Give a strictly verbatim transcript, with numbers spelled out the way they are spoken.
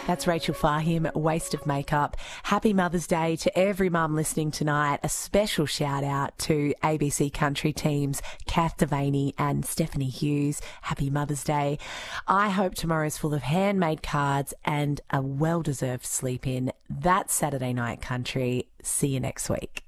That's Rachel Fahim, Waste of Makeup. Happy Mother's Day to every mum listening tonight. A special shout out to A B C Country teams Kath Devaney and Stephanie Hughes. Happy Mother's Day. I hope tomorrow's full of handmade cards and a well-deserved sleep in. That's Saturday Night Country. See you next week.